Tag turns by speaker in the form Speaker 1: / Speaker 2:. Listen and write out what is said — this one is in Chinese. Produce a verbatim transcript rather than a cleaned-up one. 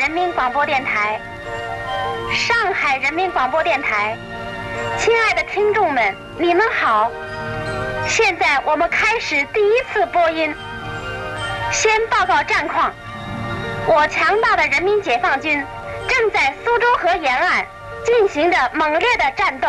Speaker 1: 人民广播电台，上海人民广播电台，亲爱的听众们，你们好！现在我们开始第一次播音。先报告战况：我强大的人民解放军正在苏州河沿岸进行着猛烈的战斗。